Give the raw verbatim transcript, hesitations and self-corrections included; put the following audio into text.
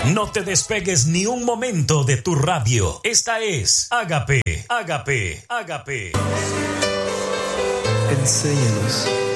No te despegues ni un momento de tu radio. Esta es Ágape, Ágape, Ágape. Enséñanos